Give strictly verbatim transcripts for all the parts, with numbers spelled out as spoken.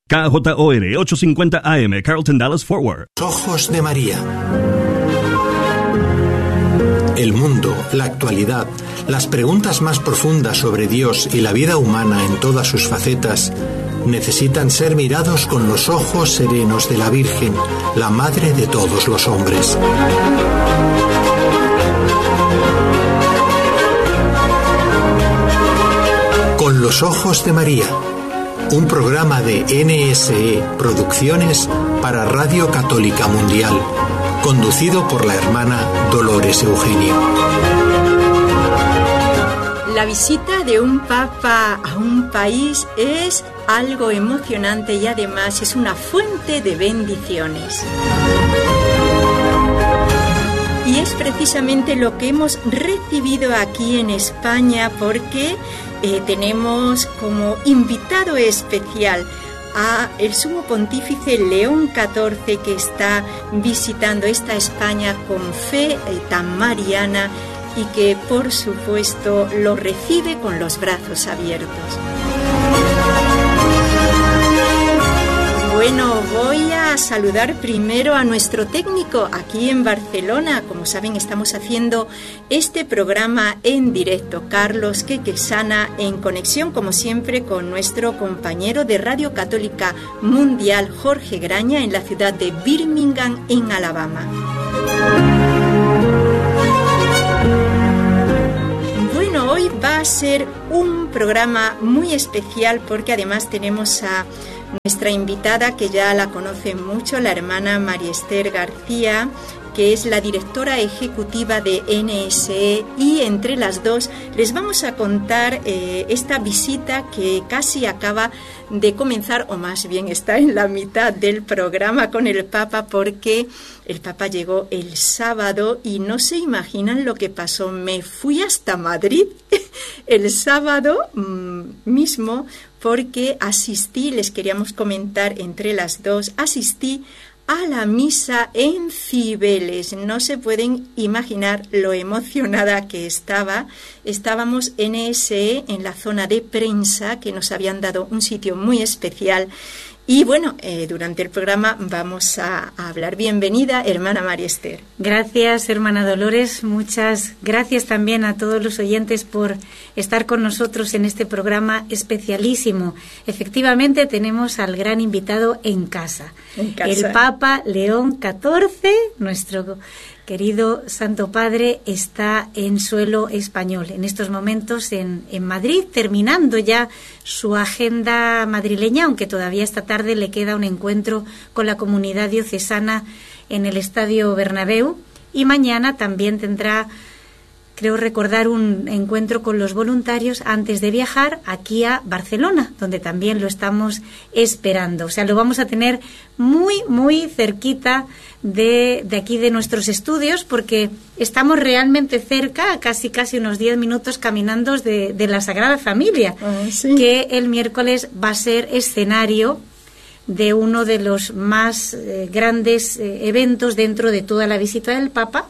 K J O R ochocientos cincuenta A M, Carlton Dallas Forward. Ojos de María. El mundo, la actualidad, las preguntas más profundas sobre Dios y la vida humana en todas sus facetas necesitan ser mirados con los ojos serenos de la Virgen, la Madre de todos los hombres. Con los ojos de María, un programa de N S E Producciones para Radio Católica Mundial, conducido por la hermana Dolores Eugenio. La visita de un papa a un país es algo emocionante y además es una fuente de bendiciones. Y es precisamente lo que hemos recibido aquí en España porque eh, tenemos como invitado especial a el sumo pontífice León catorce, que está visitando esta España con fe eh, tan mariana y que por supuesto lo recibe con los brazos abiertos. Bueno, voy a saludar primero a nuestro técnico aquí en Barcelona. Como saben, estamos haciendo este programa en directo, Carlos Quequesana, en conexión, como siempre, con nuestro compañero de Radio Católica Mundial, Jorge Graña, en la ciudad de Birmingham, en Alabama. Bueno, hoy va a ser un programa muy especial porque además tenemos a nuestra invitada, que ya la conocen mucho, la hermana María Esther García, que es la directora ejecutiva de N S E, y entre las dos les vamos a contar eh, esta visita que casi acaba de comenzar, o más bien está en la mitad del programa con el Papa, porque el Papa llegó el sábado y no se imaginan lo que pasó. Me fui hasta Madrid el sábado mmm, mismo porque asistí, les queríamos comentar entre las dos, asistí a la misa en Cibeles. No se pueden imaginar lo emocionada que estaba. Estábamos en N S E en la zona de prensa, que nos habían dado un sitio muy especial. Y bueno, eh, durante el programa vamos a, a hablar. Bienvenida, hermana María Esther. Gracias, hermana Dolores. Muchas gracias también a todos los oyentes por estar con nosotros en este programa especialísimo. Efectivamente, tenemos al gran invitado en casa, en casa. El Papa León catorce, nuestro querido Santo Padre, está en suelo español en estos momentos en, en Madrid, terminando ya su agenda madrileña, aunque todavía esta tarde le queda un encuentro con la comunidad diocesana en el Estadio Bernabéu, y mañana también tendrá, creo recordar, un encuentro con los voluntarios antes de viajar aquí a Barcelona, donde también lo estamos esperando. O sea, lo vamos a tener muy, muy cerquita de, de aquí de nuestros estudios, porque estamos realmente cerca, casi casi unos diez minutos caminando de, de la Sagrada Familia, oh, sí. que el miércoles va a ser escenario de uno de los más eh, grandes eh, eventos dentro de toda la visita del Papa,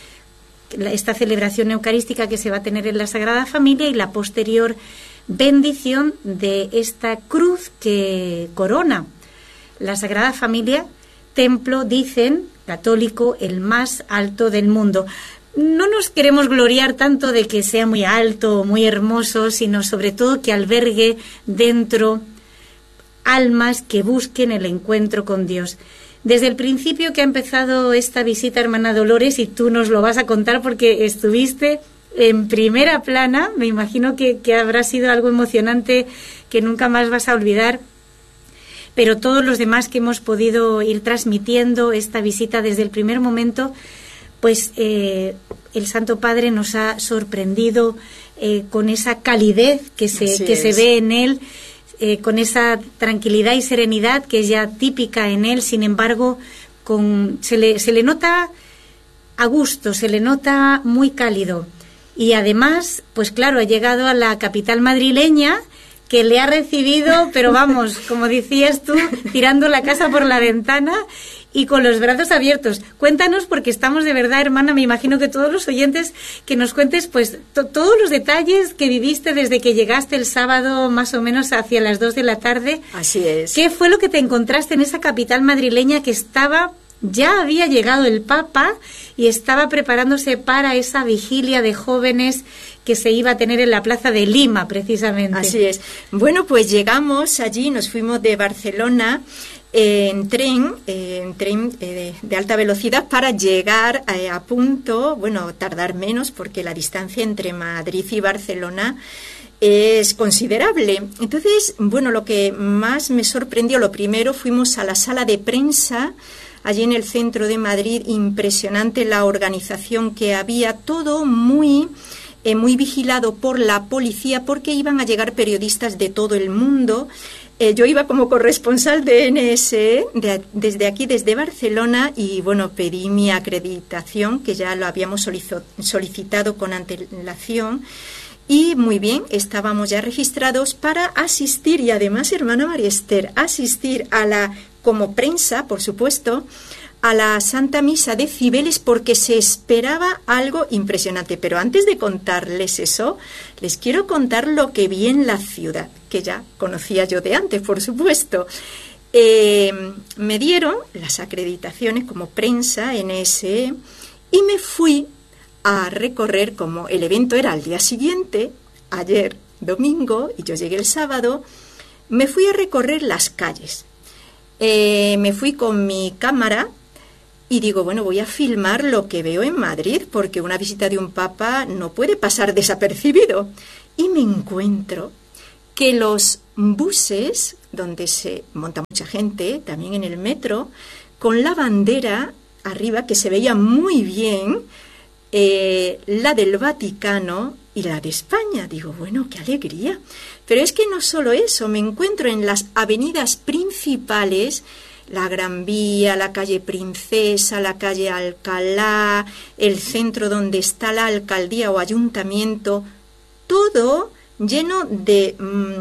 esta celebración eucarística que se va a tener en la Sagrada Familia y la posterior bendición de esta cruz que corona la Sagrada Familia, templo, dicen, católico, el más alto del mundo. No nos queremos gloriar tanto de que sea muy alto o muy hermoso, sino sobre todo que albergue dentro almas que busquen el encuentro con Dios. Desde el principio que ha empezado esta visita, hermana Dolores, y tú nos lo vas a contar porque estuviste en primera plana, me imagino que, que habrá sido algo emocionante que nunca más vas a olvidar, pero todos los demás que hemos podido ir transmitiendo esta visita desde el primer momento, pues eh, el Santo Padre nos ha sorprendido eh, con esa calidez que se, que se ve en él, Eh, con esa tranquilidad y serenidad que es ya típica en él. Sin embargo, con, se, le, se le nota a gusto, se le nota muy cálido. Y además, pues claro, ha llegado a la capital madrileña, que le ha recibido, pero vamos, como decías tú, tirando la casa por la ventana, y con los brazos abiertos. Cuéntanos, porque estamos de verdad, hermana, me imagino que todos los oyentes, que nos cuentes pues to- todos los detalles que viviste desde que llegaste el sábado más o menos hacia las dos de la tarde. Así es. ¿Qué fue lo que te encontraste en esa capital madrileña que estaba, ya había llegado el Papa y estaba preparándose para esa vigilia de jóvenes que se iba a tener en la plaza de Lima, precisamente? Así es. Bueno, pues llegamos allí, nos fuimos de Barcelona eh, en tren, eh, en tren eh, de, de alta velocidad para llegar eh, a punto, bueno, tardar menos porque la distancia entre Madrid y Barcelona es considerable. Entonces, bueno, lo que más me sorprendió, lo primero, fuimos a la sala de prensa, allí en el centro de Madrid, impresionante la organización que había, todo muy... Eh, muy vigilado por la policía porque iban a llegar periodistas de todo el mundo. Eh, yo iba como corresponsal de N S E de, desde aquí, desde Barcelona, y bueno, pedí mi acreditación, que ya lo habíamos solicitado con antelación. Y muy bien, estábamos ya registrados para asistir, y además, hermana María Esther, asistir a la, como prensa, por supuesto, a la Santa Misa de Cibeles, porque se esperaba algo impresionante. Pero antes de contarles eso, les quiero contar lo que vi en la ciudad, que ya conocía yo de antes, por supuesto. Eh, me dieron las acreditaciones como prensa, N S E, y me fui a recorrer, como el evento era al día siguiente, ayer domingo, y yo llegué el sábado, me fui a recorrer las calles. Eh, me fui con mi cámara, y digo, bueno, voy a filmar lo que veo en Madrid, porque una visita de un papa no puede pasar desapercibido. Y me encuentro que los buses, donde se monta mucha gente, también en el metro, con la bandera arriba, que se veía muy bien, eh, la del Vaticano y la de España. Digo, bueno, qué alegría. Pero es que no solo eso, me encuentro en las avenidas principales, la Gran Vía, la calle Princesa, la calle Alcalá, el centro donde está la alcaldía o ayuntamiento, todo lleno de,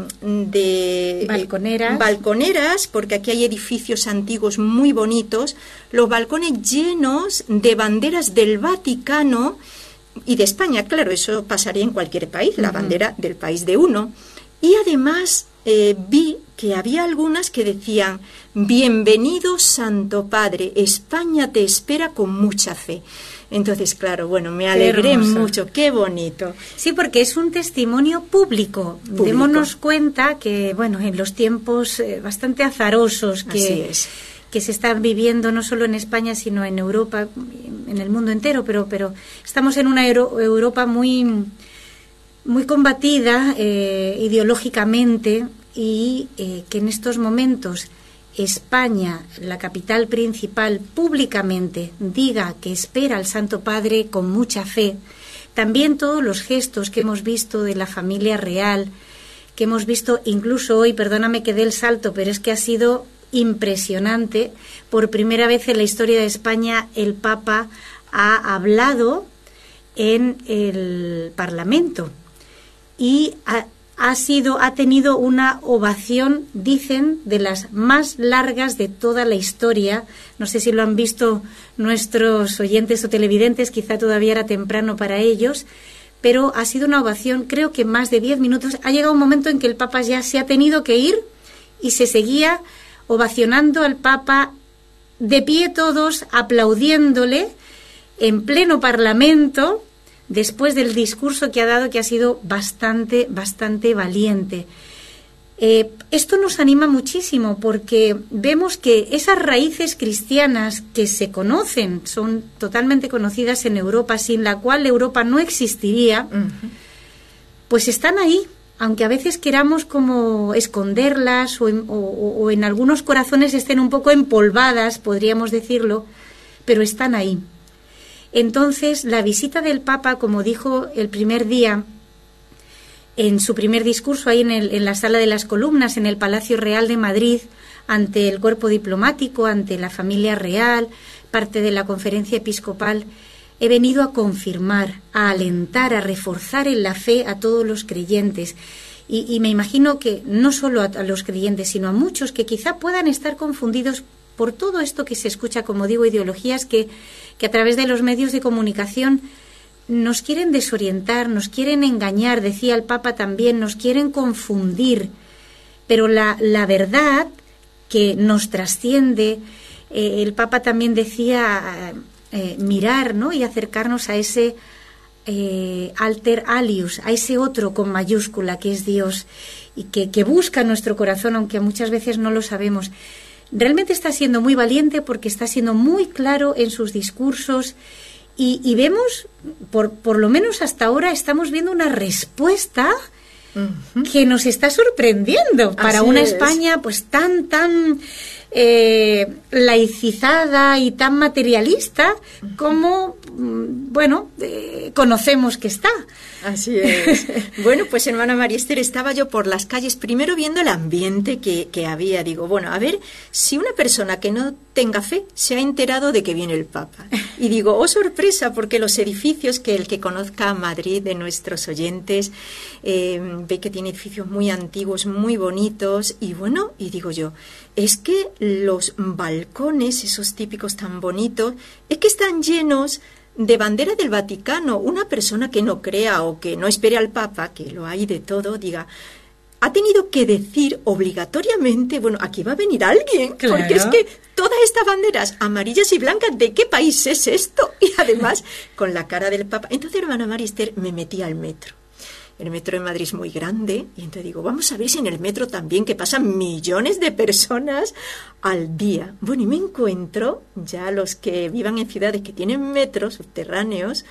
de balconeras. Eh, balconeras, porque aquí hay edificios antiguos muy bonitos, los balcones llenos de banderas del Vaticano y de España. Claro, eso pasaría en cualquier país, la uh-huh. bandera del país de uno. Y además eh, vi que había algunas que decían: bienvenido Santo Padre, España te espera con mucha fe. Entonces, claro, bueno, me alegré mucho, qué bonito. Sí, porque es un testimonio público. público. Démonos cuenta que, bueno, en los tiempos eh, bastante azarosos que, que se están viviendo no solo en España, sino en Europa, en el mundo entero, pero, pero estamos en una Euro- Europa muy, muy combatida eh, ideológicamente, y eh, que en estos momentos España, la capital principal, públicamente diga que espera al Santo Padre con mucha fe. También todos los gestos que hemos visto de la familia real, que hemos visto incluso hoy, perdóname que dé el salto, pero es que ha sido impresionante. Por primera vez en la historia de España el Papa ha hablado en el Parlamento y ha Ha sido, ha tenido una ovación, dicen, de las más largas de toda la historia. No sé si lo han visto nuestros oyentes o televidentes, quizá todavía era temprano para ellos, pero ha sido una ovación, creo que más de diez minutos. Ha llegado un momento en que el Papa ya se ha tenido que ir y se seguía ovacionando al Papa, de pie todos, aplaudiéndole en pleno Parlamento, después del discurso que ha dado, que ha sido bastante, bastante valiente. Eh, esto nos anima muchísimo porque vemos que esas raíces cristianas que se conocen, son totalmente conocidas en Europa, sin la cual Europa no existiría, uh-huh. pues están ahí, aunque a veces queramos como esconderlas o en, o, o en algunos corazones estén un poco empolvadas, podríamos decirlo, pero están ahí. Entonces, la visita del Papa, como dijo el primer día, en su primer discurso ahí en, el, en la Sala de las Columnas, en el Palacio Real de Madrid, ante el cuerpo diplomático, ante la familia real, parte de la conferencia episcopal, he venido a confirmar, a alentar, a reforzar en la fe a todos los creyentes. Y, y me imagino que no solo a, a los creyentes, sino a muchos que quizá puedan estar confundidos por todo esto que se escucha, como digo, ideologías que, que a través de los medios de comunicación nos quieren desorientar, nos quieren engañar, decía el Papa también, nos quieren confundir. Pero la, la verdad que nos trasciende, eh, el Papa también decía eh, mirar, ¿no? Y acercarnos a ese eh, alter alius, a ese otro con mayúscula que es Dios y que, que busca nuestro corazón, aunque muchas veces no lo sabemos. Realmente está siendo muy valiente porque está siendo muy claro en sus discursos. Y, y vemos, por, por lo menos hasta ahora, estamos viendo una respuesta uh-huh. que nos está sorprendiendo para Así una es. España pues tan, tan eh, laicizada y tan materialista uh-huh. como, bueno, eh, conocemos que está. Así es. Bueno, pues hermana María Esther, estaba yo por las calles, primero viendo el ambiente que, que había. Digo, bueno, a ver si una persona que no tenga fe se ha enterado de que viene el Papa. Y digo, oh sorpresa, porque los edificios, que el que conozca Madrid de nuestros oyentes, eh, ve que tiene edificios muy antiguos, muy bonitos. Y bueno, y digo yo, es que los balcones, esos típicos tan bonitos, es que están llenos de bandera del Vaticano. Una persona que no crea o que no espere al Papa, que lo hay de todo, diga, ha tenido que decir obligatoriamente, bueno, aquí va a venir alguien, claro. Porque es que todas estas banderas amarillas y blancas, ¿de qué país es esto? Y además, con la cara del Papa. Entonces, hermana María Esther, me metí al metro. El metro de Madrid es muy grande y entonces digo, vamos a ver si en el metro también, que pasan millones de personas al día. Bueno, y me encuentro, ya los que vivan en ciudades que tienen metros subterráneos,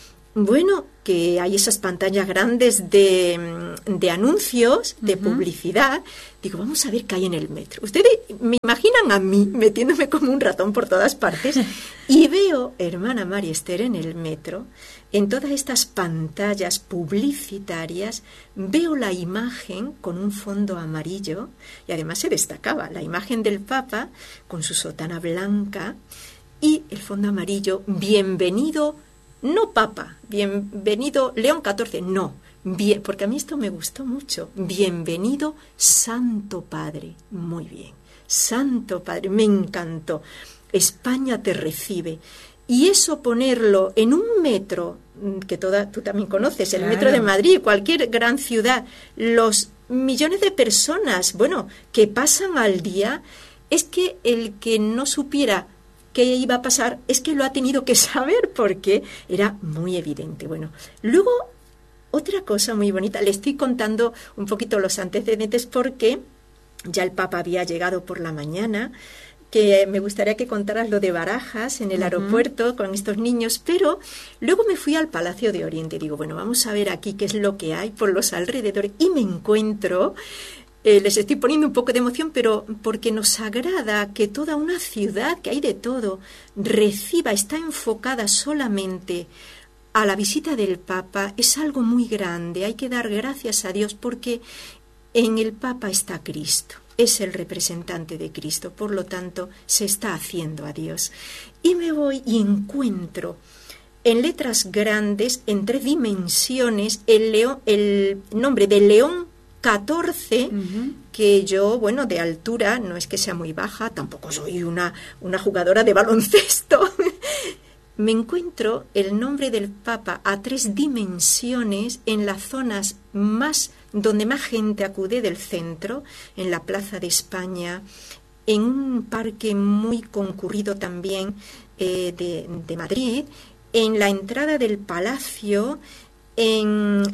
bueno, que hay esas pantallas grandes de, de anuncios, de uh-huh. publicidad. Digo, vamos a ver qué hay en el metro. Ustedes me imaginan a mí metiéndome como un ratón por todas partes y veo, hermana María Esther, en el metro, en todas estas pantallas publicitarias, veo la imagen con un fondo amarillo y además se destacaba la imagen del Papa con su sotana blanca y el fondo amarillo, bienvenido, no Papa, bienvenido León catorce, no, bien, porque a mí esto me gustó mucho, bienvenido Santo Padre, muy bien, Santo Padre, me encantó, España te recibe. Y eso ponerlo en un metro, que toda, tú también conoces, el claro. metro de Madrid, cualquier gran ciudad, los millones de personas, bueno, que pasan al día, es que el que no supiera qué iba a pasar, es que lo ha tenido que saber porque era muy evidente. Bueno, luego, otra cosa muy bonita, le estoy contando un poquito los antecedentes porque ya el Papa había llegado por la mañana, que me gustaría que contaras lo de Barajas en el uh-huh. aeropuerto con estos niños, pero luego me fui al Palacio de Oriente y digo, bueno, vamos a ver aquí qué es lo que hay por los alrededores y me encuentro, eh, les estoy poniendo un poco de emoción, pero porque nos agrada que toda una ciudad, que hay de todo, reciba, está enfocada solamente a la visita del Papa, es algo muy grande, hay que dar gracias a Dios porque en el Papa está Cristo. Es el representante de Cristo, por lo tanto, se está haciendo a Dios. Y me voy y encuentro en letras grandes, en tres dimensiones, el, león, el nombre de León catorce, uh-huh. que yo, bueno, de altura, no es que sea muy baja, tampoco soy una, una jugadora de baloncesto. Me encuentro el nombre del Papa a tres dimensiones en las zonas más donde más gente acude del centro, en la Plaza de España, en un parque muy concurrido también eh, de, de Madrid, en la entrada del Palacio, en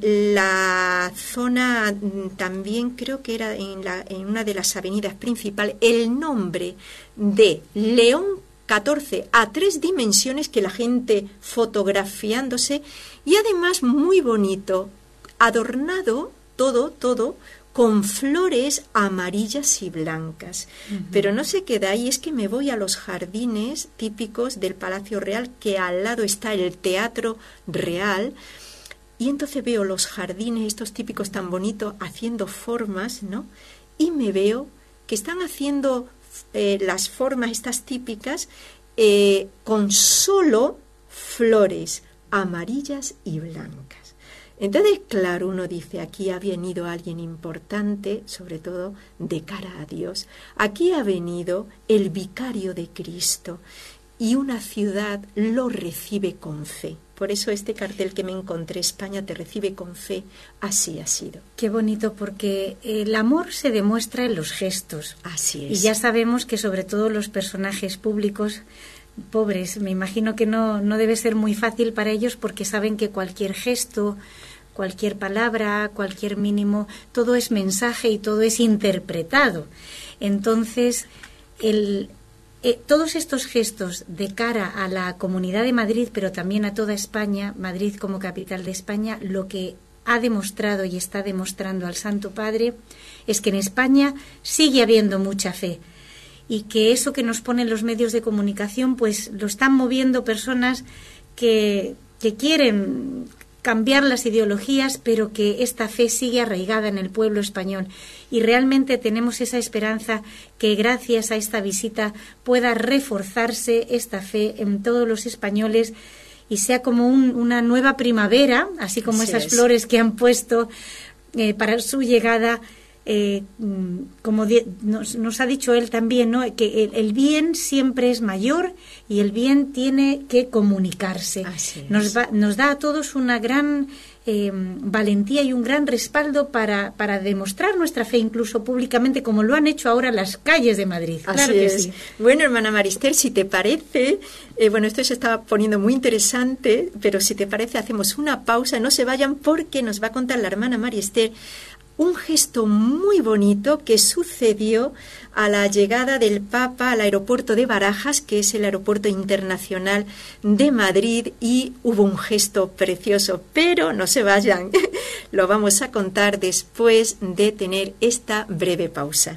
la zona también creo que era en, la, en una de las avenidas principales, el nombre de León catorce a tres dimensiones que la gente fotografiándose y además muy bonito, adornado todo, todo con flores amarillas y blancas. Uh-huh. Pero no se queda ahí, es que me voy a los jardines típicos del Palacio Real, que al lado está el Teatro Real, y entonces veo los jardines, estos típicos tan bonitos, haciendo formas, ¿no? Y me veo que están haciendo eh, las formas estas típicas eh, con solo flores amarillas y blancas. Entonces, claro, uno dice, aquí ha venido alguien importante, sobre todo de cara a Dios. Aquí ha venido el vicario de Cristo y una ciudad lo recibe con fe. Por eso este cartel que me encontré, España te recibe con fe, así ha sido. Qué bonito, porque el amor se demuestra en los gestos. Así es. Y ya sabemos que sobre todo los personajes públicos, pobres, me imagino que no, no debe ser muy fácil para ellos, porque saben que cualquier gesto, cualquier palabra, cualquier mínimo, todo es mensaje y todo es interpretado. Entonces, el, eh, todos estos gestos de cara a la Comunidad de Madrid, pero también a toda España, Madrid como capital de España, lo que ha demostrado y está demostrando al Santo Padre es que en España sigue habiendo mucha fe, y que eso que nos ponen los medios de comunicación, pues lo están moviendo personas que, que quieren cambiar las ideologías, pero que esta fe sigue arraigada en el pueblo español. Y realmente tenemos esa esperanza que gracias a esta visita pueda reforzarse esta fe en todos los españoles y sea como un, una nueva primavera, así como así esas es. flores que han puesto eh, para su llegada. Eh, como di- nos, nos ha dicho él también, ¿no?, que el, el bien siempre es mayor y el bien tiene que comunicarse. Nos, va, nos da a todos una gran eh, valentía y un gran respaldo para, para demostrar nuestra fe, incluso públicamente, como lo han hecho ahora las calles de Madrid. Así claro que es. sí. Bueno, hermana Marister, si te parece, eh, bueno, esto se está poniendo muy interesante, pero si te parece hacemos una pausa, no se vayan, porque nos va a contar la hermana Marister un gesto muy bonito que sucedió a la llegada del Papa al aeropuerto de Barajas, que es el aeropuerto internacional de Madrid, y hubo un gesto precioso, pero no se vayan, lo vamos a contar después de tener esta breve pausa.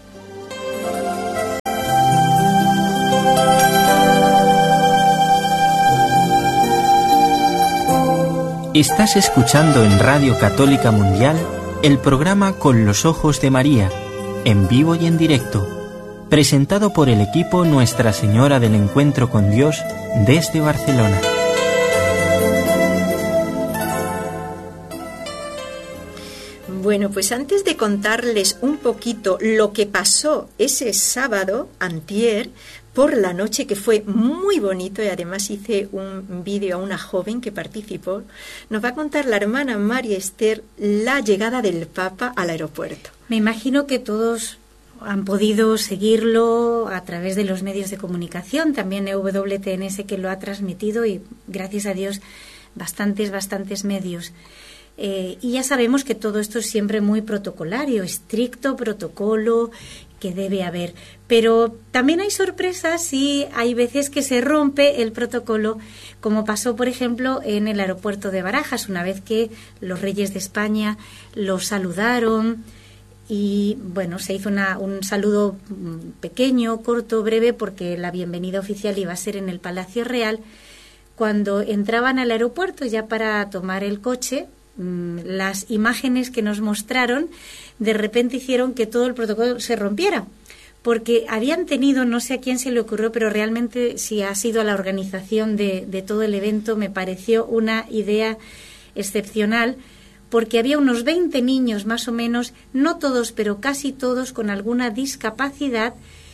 Estás escuchando en Radio Católica Mundial el programa Con los Ojos de María, en vivo y en directo, presentado por el equipo Nuestra Señora del Encuentro con Dios desde Barcelona. Bueno, pues antes de contarles un poquito lo que pasó ese sábado, antier, por la noche, que fue muy bonito, y además hice un vídeo a una joven que participó, nos va a contar la hermana María Esther la llegada del Papa al aeropuerto. Me imagino que todos han podido seguirlo a través de los medios de comunicación, también E W T N S que lo ha transmitido, y gracias a Dios bastantes, bastantes medios. Eh, y ya sabemos que todo esto es siempre muy protocolario, estricto protocolo que debe haber. Pero también hay sorpresas y hay veces que se rompe el protocolo, como pasó, por ejemplo, en el aeropuerto de Barajas, una vez que los reyes de España los saludaron y, bueno, se hizo una, un saludo pequeño, corto, breve, porque la bienvenida oficial iba a ser en el Palacio Real. Cuando entraban al aeropuerto ya para tomar el coche, las imágenes que nos mostraron de repente hicieron que todo el protocolo se rompiera, porque habían tenido, no sé a quién se le ocurrió, pero realmente si ha sido a la organización de, de todo el evento, me pareció una idea excepcional, porque había unos veinte niños más o menos, no todos, pero casi todos con alguna discapacidad,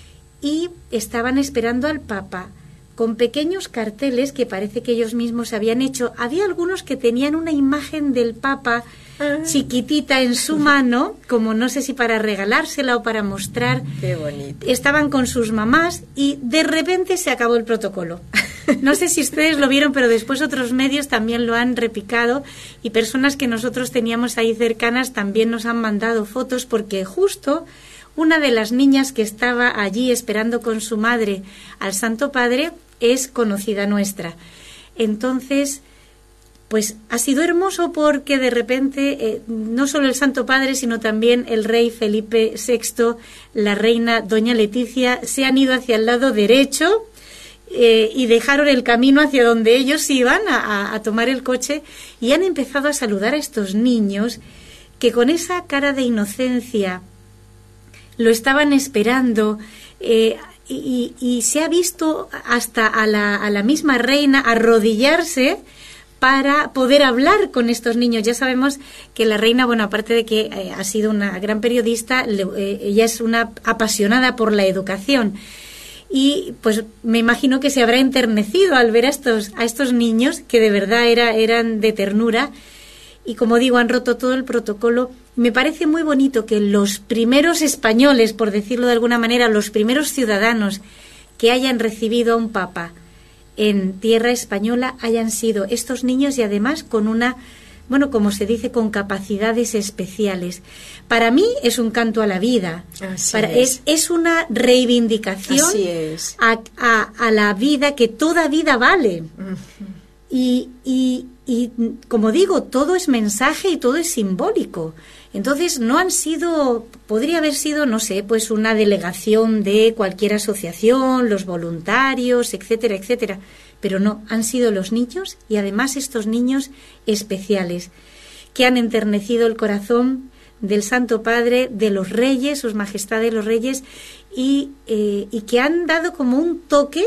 y estaban esperando al Papa con pequeños carteles que parece que ellos mismos habían hecho. Había algunos que tenían una imagen del Papa chiquitita en su mano, como no sé si para regalársela o para mostrar. Qué bonito. Estaban con sus mamás y de repente se acabó el protocolo. No sé si ustedes lo vieron, pero después otros medios también lo han replicado, y personas que nosotros teníamos ahí cercanas también nos han mandado fotos, porque justo una de las niñas que estaba allí esperando con su madre al Santo Padre es conocida nuestra. Entonces, pues ha sido hermoso, porque de repente eh, no solo el Santo Padre, sino también el rey Felipe sexto, la reina doña Leticia, se han ido hacia el lado derecho eh, y dejaron el camino hacia donde ellos iban a, a, a tomar el coche, y han empezado a saludar a estos niños que con esa cara de inocencia lo estaban esperando, eh, y, y se ha visto hasta a la, a la misma reina arrodillarse para poder hablar con estos niños. Ya sabemos que la reina, bueno, aparte de que eh, ha sido una gran periodista, le, eh, ella es una apasionada por la educación. Y pues me imagino que se habrá enternecido al ver a estos, a estos niños, que de verdad era, eran de ternura. Y como digo, han roto todo el protocolo. Me parece muy bonito que los primeros españoles, por decirlo de alguna manera, los primeros ciudadanos que hayan recibido a un papa en tierra española hayan sido estos niños, y además con una, bueno, como se dice, con capacidades especiales. Para mí es un canto a la vida. Así Para, es. es. Es una reivindicación Así es. A, a, a la vida, que toda vida vale. Uh-huh. Y, y, y, como digo, todo es mensaje y todo es simbólico. Entonces, no han sido, podría haber sido, no sé, pues una delegación de cualquier asociación, los voluntarios, etcétera, etcétera. Pero no, han sido los niños, y además estos niños especiales, que han enternecido el corazón del Santo Padre, de los reyes, sus majestades los reyes, y, eh, y que han dado como un toque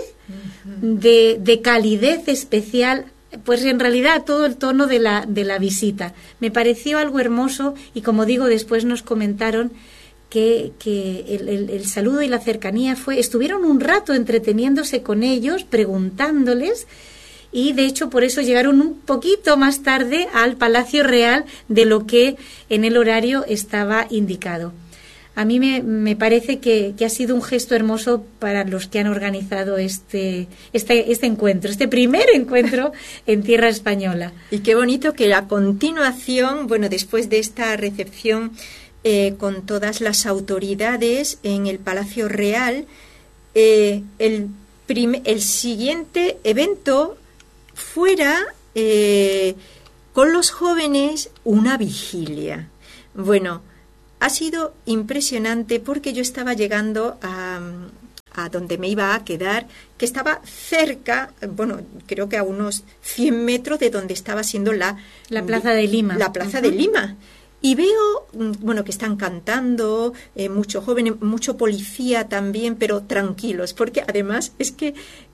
de, de calidez especial, pues en realidad todo el tono de la, de la visita. Me pareció algo hermoso, y como digo, después nos comentaron que, que el, el, el saludo y la cercanía fue, estuvieron un rato entreteniéndose con ellos, preguntándoles, y de hecho por eso llegaron un poquito más tarde al Palacio Real de lo que en el horario estaba indicado. A mí me, me parece que, que ha sido un gesto hermoso para los que han organizado este, este, este encuentro, este primer encuentro en tierra española. Y qué bonito que a continuación, bueno, después de esta recepción eh, con todas las autoridades en el Palacio Real, eh, el, prim- el siguiente evento fuera eh, con los jóvenes una vigilia. Bueno, ha sido impresionante porque yo estaba llegando a, a donde me iba a quedar, que estaba cerca, bueno, creo que a unos cien metros de donde estaba siendo la... La Plaza de Lima. La Plaza uh-huh. de Lima. Y veo, bueno, que están cantando, eh, mucho joven, mucho policía también, pero tranquilos, porque además es que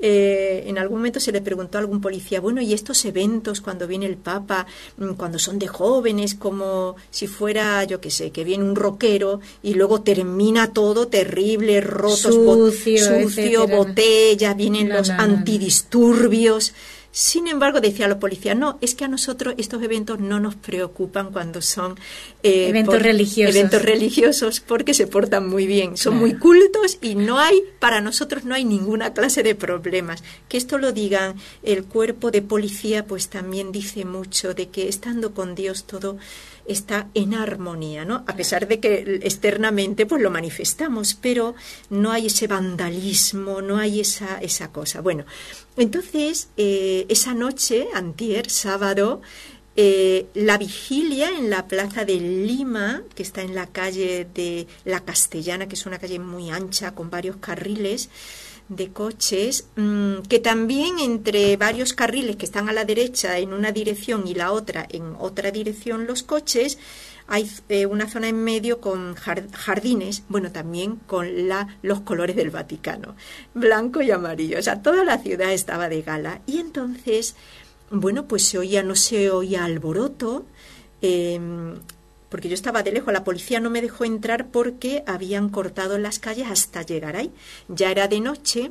eh, en algún momento se le preguntó a algún policía, bueno, ¿y estos eventos cuando viene el Papa, cuando son de jóvenes, como si fuera, yo qué sé, que viene un rockero y luego termina todo terrible, rotos, sucio, bo- sucio botella, vienen no, los no, no, antidisturbios? No. Sin embargo, decía la policía, no, es que a nosotros estos eventos no nos preocupan cuando son eh, eventos por, religiosos. Eventos religiosos, porque se portan muy bien, son claro. muy cultos, y no hay, para nosotros no hay ninguna clase de problemas. Que esto lo digan el cuerpo de policía, pues también dice mucho de que estando con Dios todo está en armonía, ¿no? A pesar de que externamente pues lo manifestamos, pero no hay ese vandalismo, no hay esa, esa cosa. Bueno, entonces eh, esa noche, antier, sábado, eh, la vigilia en la Plaza de Lima, que está en la calle de La Castellana, que es una calle muy ancha con varios carriles de coches, mmm, que también entre varios carriles que están a la derecha en una dirección y la otra en otra dirección los coches, hay eh, una zona en medio con jardines, bueno, también con la, los colores del Vaticano, blanco y amarillo, o sea, toda la ciudad estaba de gala. Y entonces, bueno, pues se oía, no se oía alboroto, eh, porque yo estaba de lejos, la policía no me dejó entrar porque habían cortado las calles hasta llegar ahí. Ya era de noche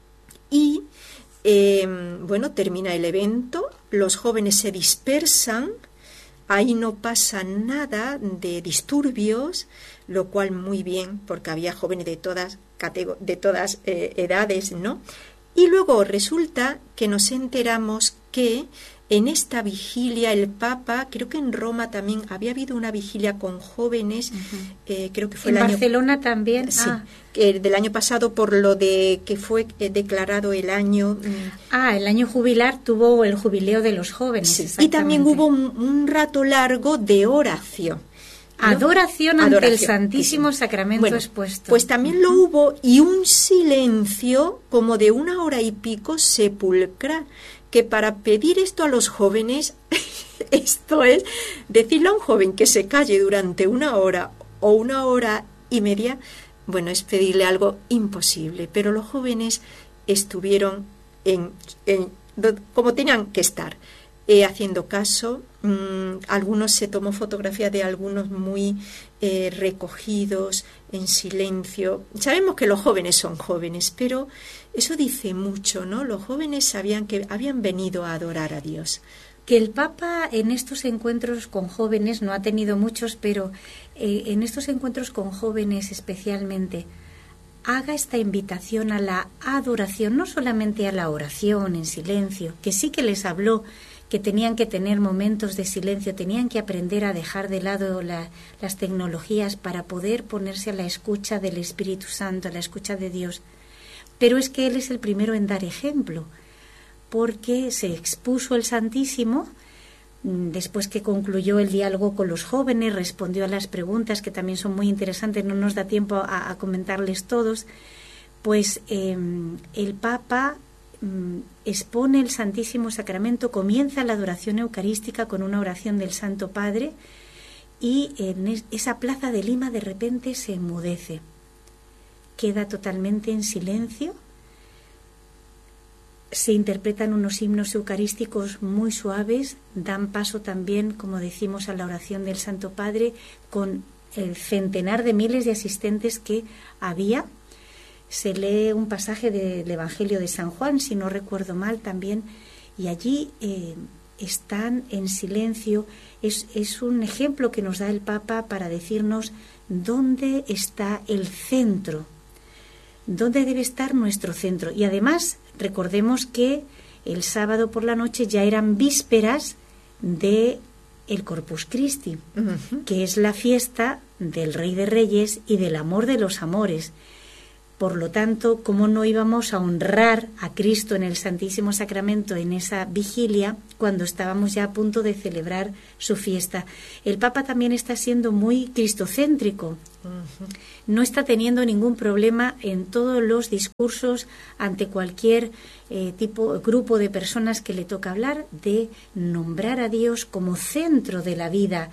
y, eh, bueno, termina el evento, los jóvenes se dispersan, ahí no pasa nada de disturbios, lo cual muy bien, porque había jóvenes de todas, catego- de todas eh, edades, ¿no? Y luego resulta que nos enteramos que en esta vigilia el Papa, creo que en Roma también había habido una vigilia con jóvenes, uh-huh. eh, creo que fue en el año... Barcelona también. Sí, ah. que del año pasado por lo de que fue eh, declarado el año... Ah, el año jubilar tuvo el jubileo de los jóvenes. Sí. Y también hubo un, un rato largo de oración. ¿no? Adoración ante Adoración, el Santísimo sí. Sacramento bueno, expuesto. Pues también lo hubo, y un silencio como de una hora y pico sepulcral, que para pedir esto a los jóvenes, esto es decirle a un joven que se calle durante una hora o una hora y media, bueno, es pedirle algo imposible, pero los jóvenes estuvieron en, en como tenían que estar. eh, haciendo caso. Mm, algunos se tomó fotografía de algunos muy eh, recogidos, en silencio. Sabemos que los jóvenes son jóvenes, pero eso dice mucho, ¿no? Los jóvenes sabían que habían venido a adorar a Dios. Que el Papa en estos encuentros con jóvenes, no ha tenido muchos, pero eh, en estos encuentros con jóvenes especialmente, haga esta invitación a la adoración, no solamente a la oración en silencio, que sí que les habló que tenían que tener momentos de silencio, tenían que aprender a dejar de lado la, las tecnologías para poder ponerse a la escucha del Espíritu Santo, a la escucha de Dios. Pero es que Él es el primero en dar ejemplo, porque se expuso el Santísimo, después que concluyó el diálogo con los jóvenes, respondió a las preguntas que también son muy interesantes, no nos da tiempo a, a comentarles todos, pues eh, el Papa eh, expone el Santísimo Sacramento, comienza la adoración eucarística con una oración del Santo Padre y en es, esa plaza de Lima de repente se enmudece, queda totalmente en silencio. Se interpretan unos himnos eucarísticos muy suaves, dan paso también, como decimos, a la oración del Santo Padre, con el centenar de miles de asistentes que había. Se lee un pasaje del Evangelio de San Juan, si no recuerdo mal también, y allí eh, están en silencio. Es, es un ejemplo que nos da el Papa para decirnos dónde está el centro, dónde debe estar nuestro centro. Y además, recordemos que el sábado por la noche ya eran vísperas de el Corpus Christi, uh-huh. que es la fiesta del Rey de Reyes y del amor de los amores. Por lo tanto, ¿cómo no íbamos a honrar a Cristo en el Santísimo Sacramento en esa vigilia cuando estábamos ya a punto de celebrar su fiesta? El Papa también está siendo muy cristocéntrico. Uh-huh. No está teniendo ningún problema en todos los discursos ante cualquier eh, tipo, grupo de personas que le toca hablar, de nombrar a Dios como centro de la vida.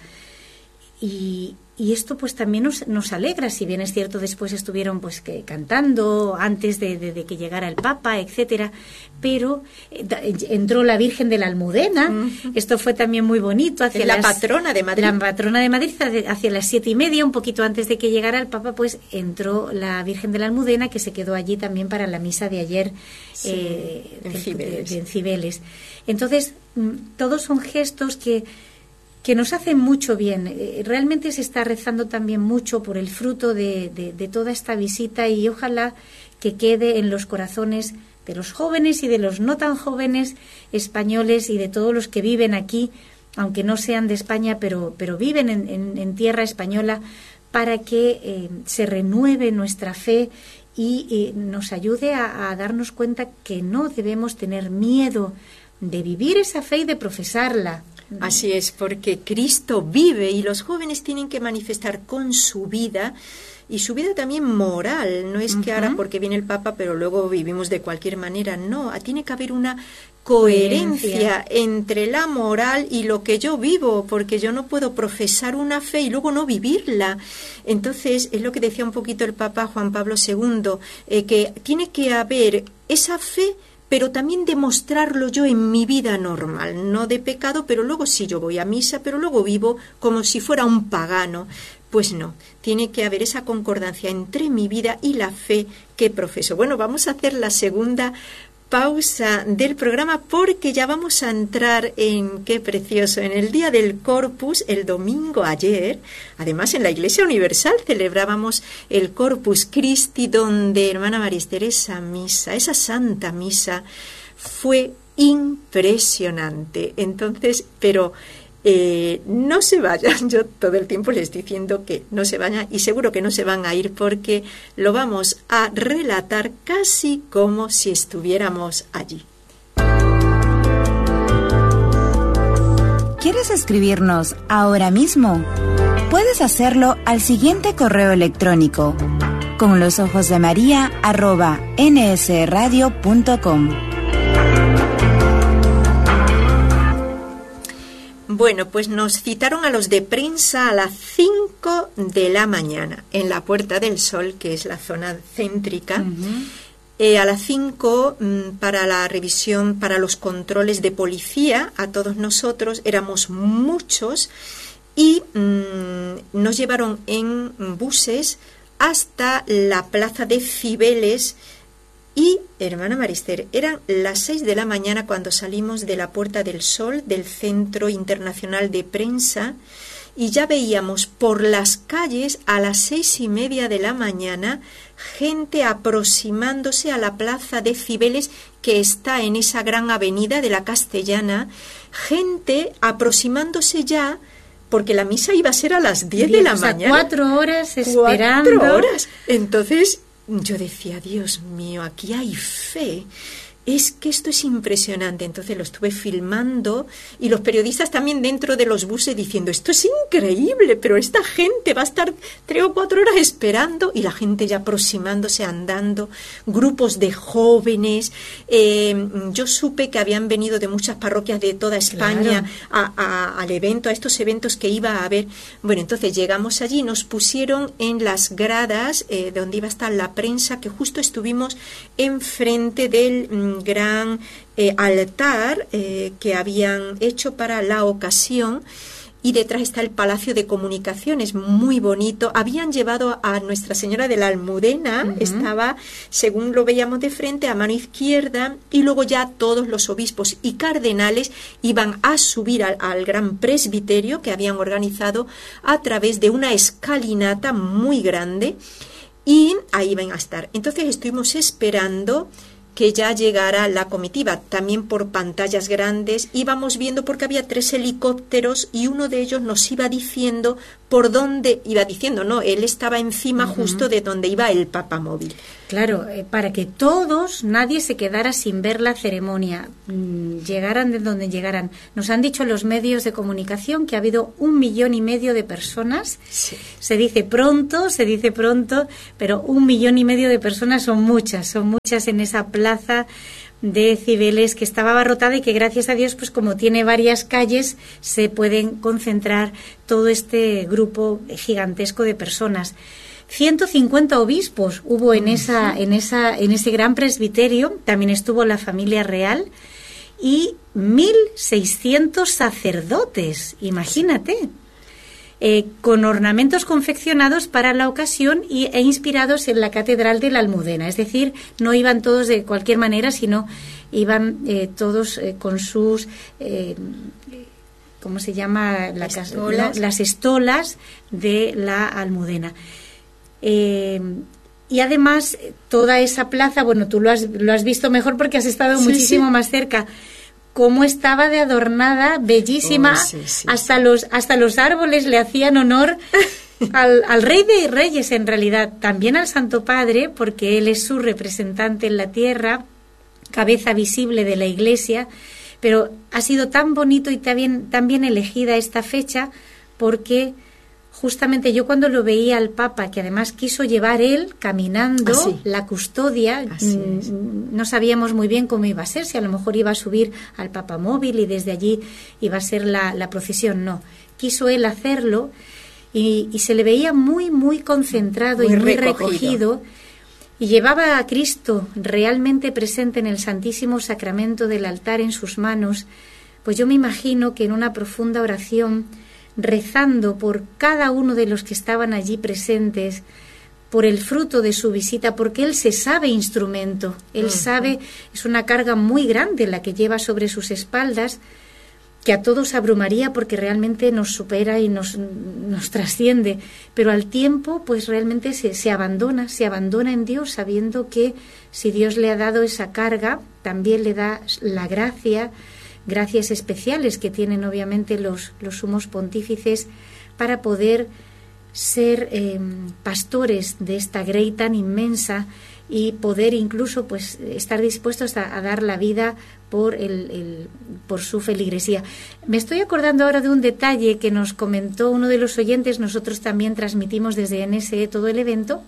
Y, y esto pues también nos, nos alegra, si bien es cierto después estuvieron pues que cantando antes de, de, de que llegara el Papa, etcétera, pero eh, entró la Virgen de la Almudena. Uh-huh. Esto fue también muy bonito. Hacia la las, patrona de Madrid. La patrona de Madrid, hacia las siete y media, un poquito antes de que llegara el Papa, pues entró la Virgen de la Almudena, que se quedó allí también para la misa de ayer, sí, eh, en, de, Cibeles. De, de, en Cibeles. Entonces, todos son gestos que que nos hacen mucho bien. Realmente se está rezando también mucho por el fruto de, de, de toda esta visita, y ojalá que quede en los corazones de los jóvenes y de los no tan jóvenes españoles y de todos los que viven aquí, aunque no sean de España, pero, pero viven en, en, en tierra española, para que eh, se renueve nuestra fe y eh, nos ayude a, a darnos cuenta que no debemos tener miedo de vivir esa fe y de profesarla. Así es, porque Cristo vive y los jóvenes tienen que manifestar con su vida, y su vida también moral. No es uh-huh. que ahora porque viene el Papa pero luego vivimos de cualquier manera, no, tiene que haber una coherencia entre la moral y lo que yo vivo, porque yo no puedo profesar una fe y luego no vivirla. Entonces es lo que decía un poquito el Papa Juan Pablo segundo, eh, que tiene que haber esa fe, pero también demostrarlo yo en mi vida normal, no de pecado, pero luego sí yo voy a misa, pero luego vivo como si fuera un pagano. Pues no, tiene que haber esa concordancia entre mi vida y la fe que profeso. Bueno, vamos a hacer la segunda pausa del programa, porque ya vamos a entrar en, qué precioso, en el día del Corpus, el domingo ayer. Además, en la Iglesia Universal celebrábamos el Corpus Christi, donde, hermana María Esther, esa misa, esa santa misa fue impresionante. Entonces, pero Eh, no se vayan, yo todo el tiempo les estoy diciendo que no se vayan, y seguro que no se van a ir, porque lo vamos a relatar casi como si estuviéramos allí. ¿Quieres escribirnos ahora mismo? Puedes hacerlo al siguiente correo electrónico: con los ojos de María arroba nsradio punto com. Bueno, pues nos citaron a los de prensa a las cinco de la mañana en la Puerta del Sol, que es la zona céntrica, uh-huh. Eh, a las cinco, mmm, para la revisión, para los controles de policía, a todos nosotros, éramos muchos, y mmm, nos llevaron en buses hasta la plaza de Cibeles. Y, hermana Marister, eran las seis de la mañana cuando salimos de la Puerta del Sol, del Centro Internacional de Prensa, y ya veíamos por las calles a las seis y media de la mañana gente aproximándose a la plaza de Cibeles, que está en esa gran avenida de la Castellana, gente aproximándose ya, porque la misa iba a ser a las diez de la o sea, mañana. Cuatro horas esperando. Cuatro horas. Entonces yo decía, Dios mío, aquí hay fe. Es que esto es impresionante. Entonces lo estuve filmando, y los periodistas también dentro de los buses diciendo, esto es increíble, pero esta gente va a estar tres o cuatro horas esperando, y la gente ya aproximándose, andando, grupos de jóvenes. Eh, yo supe que habían venido de muchas parroquias de toda España, claro, a, a, al evento, a estos eventos que iba a haber. Bueno, entonces llegamos allí, nos pusieron en las gradas eh, donde iba a estar la prensa, que justo estuvimos enfrente del gran eh, altar eh, que habían hecho para la ocasión, y detrás está el Palacio de Comunicaciones, muy bonito. Habían llevado a Nuestra Señora de la Almudena, uh-huh. estaba, según lo veíamos de frente, a mano izquierda, y luego ya todos los obispos y cardenales iban a subir al, al gran presbiterio que habían organizado a través de una escalinata muy grande, y ahí iban a estar. Entonces estuvimos esperando que ya llegara la comitiva, también por pantallas grandes íbamos viendo, porque había tres helicópteros y uno de ellos nos iba diciendo por dónde iba diciendo, no, él estaba encima uh-huh. justo de donde iba el papamóvil. Claro, eh, para que todos, nadie se quedara sin ver la ceremonia, mm, llegaran de donde llegaran. Nos han dicho los medios de comunicación que ha habido un millón y medio de personas. Sí. Se dice pronto, se dice pronto, pero un millón y medio de personas son muchas, son muchas en esa plaza de Cibeles, que estaba abarrotada, y que gracias a Dios, pues como tiene varias calles, se pueden concentrar todo este grupo gigantesco de personas. ciento cincuenta obispos hubo en esa en esa en ese gran presbiterio, también estuvo la familia real, y mil seiscientos sacerdotes, imagínate. Eh, con ornamentos confeccionados para la ocasión y, e inspirados en la Catedral de la Almudena. Es decir, no iban todos de cualquier manera, sino iban eh, todos eh, con sus, eh, ¿cómo se llama? La estolas. No, las estolas de la Almudena. Eh, y además, toda esa plaza, bueno, tú lo has, lo has visto mejor porque has estado sí, muchísimo sí. más cerca. Cómo estaba de adornada, bellísima, oh, sí, sí, hasta sí. los hasta los árboles le hacían honor al, al Rey de Reyes, en realidad, también al Santo Padre, porque él es su representante en la tierra, cabeza visible de la Iglesia, pero ha sido tan bonito y tan bien, tan bien elegida esta fecha, porque justamente yo cuando lo veía al Papa, que además quiso llevar él caminando Así. la custodia, m- no sabíamos muy bien cómo iba a ser, si a lo mejor iba a subir al papamóvil y desde allí iba a ser la, la procesión. No, quiso él hacerlo, y, y se le veía muy, muy concentrado muy y muy recogido. recogido, y llevaba a Cristo realmente presente en el Santísimo Sacramento del altar en sus manos. Pues yo me imagino que en una profunda oración, rezando por cada uno de los que estaban allí presentes, por el fruto de su visita, porque él se sabe instrumento, él uh-huh. sabe, es una carga muy grande la que lleva sobre sus espaldas, que a todos abrumaría porque realmente nos supera y nos, nos trasciende, pero al tiempo pues realmente se, se abandona, se abandona en Dios, sabiendo que si Dios le ha dado esa carga, también le da la gracia, gracias especiales que tienen obviamente los, los sumos pontífices para poder ser eh, pastores de esta grey tan inmensa y poder incluso pues estar dispuestos a, a dar la vida por el, el por su feligresía. Me estoy acordando ahora de un detalle que nos comentó uno de los oyentes. Nosotros también transmitimos desde N S E todo el evento.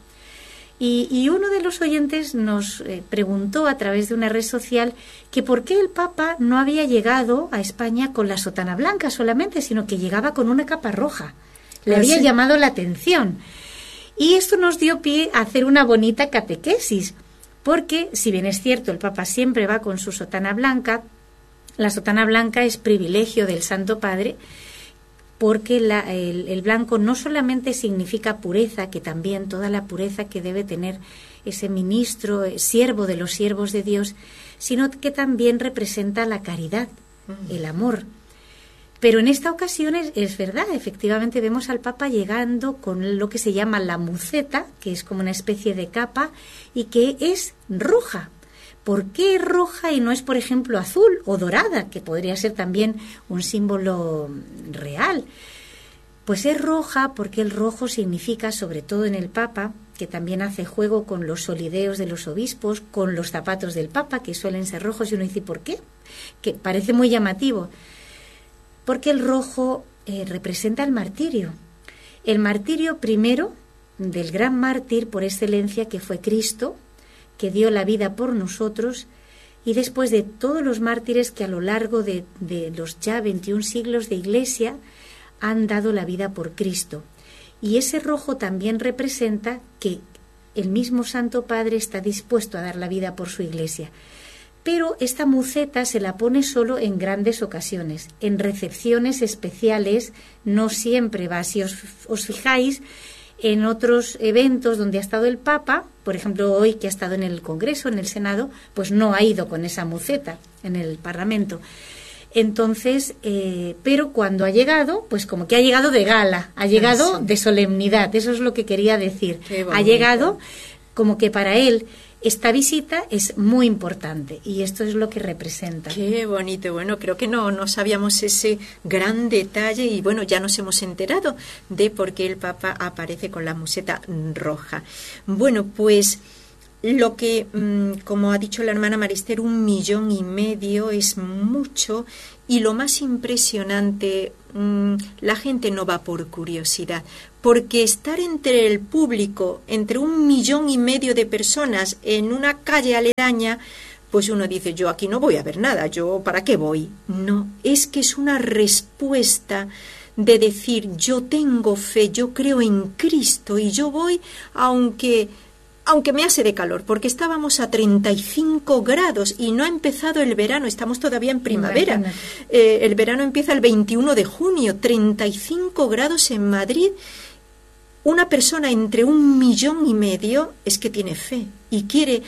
Y, y uno de los oyentes nos eh, preguntó a través de una red social que por qué el Papa no había llegado a España con la sotana blanca solamente, sino que llegaba con una capa roja. Le había sí. llamado la atención. Y esto nos dio pie a hacer una bonita catequesis, Porque, si bien es cierto, el Papa siempre va con su sotana blanca, la sotana blanca es privilegio del Santo Padre, porque la, el, el blanco no solamente significa pureza, que también toda la pureza que debe tener ese ministro, siervo de los siervos de Dios, sino que también representa la caridad, mm. el amor. Pero en esta ocasión es, es verdad, efectivamente vemos al Papa llegando con lo que se llama la muceta, que es como una especie de capa, y que es roja. ¿Por qué es roja y no es, por ejemplo, azul o dorada, que podría ser también un símbolo real? Pues es roja porque el rojo significa, sobre todo en el Papa, que también hace juego con los solideos de los obispos, con los zapatos del Papa, que suelen ser rojos, y uno dice, ¿por qué? Que parece muy llamativo. Porque el rojo eh, representa el martirio. El martirio primero del gran mártir por excelencia, que fue Cristo, que dio la vida por nosotros, y después de todos los mártires que a lo largo de, de los ya veintiún siglos de Iglesia han dado la vida por Cristo. Y ese rojo también representa que el mismo Santo Padre está dispuesto a dar la vida por su Iglesia. Pero esta muceta se la pone solo en grandes ocasiones, en recepciones especiales, no siempre va. Si os, os fijáis, en otros eventos donde ha estado el Papa, por ejemplo hoy que ha estado en el Congreso, en el Senado, pues no ha ido con esa muceta en el Parlamento. Entonces, eh, pero cuando ha llegado, pues como que ha llegado de gala, ha llegado ah, sí. de solemnidad, eso es lo que quería decir. Ha llegado como que para él esta visita es muy importante y esto es lo que representa. Qué bonito. Bueno, creo que no, no sabíamos ese gran detalle y bueno, ya nos hemos enterado de por qué el Papa aparece con la museta roja. Bueno, pues lo que, como ha dicho la hermana Marister, un millón y medio es mucho y lo más impresionante, la gente no va por curiosidad, porque estar entre el público, entre un millón y medio de personas en una calle aledaña, pues uno dice, yo aquí no voy a ver nada, yo ¿para qué voy? No, es que es una respuesta de decir, yo tengo fe, yo creo en Cristo y yo voy aunque... aunque me hace de calor, porque estábamos a treinta y cinco grados y no ha empezado el verano, estamos todavía en primavera. Eh, el verano empieza el veintiuno de junio, treinta y cinco grados en Madrid. Una persona entre un millón y medio es que tiene fe y quiere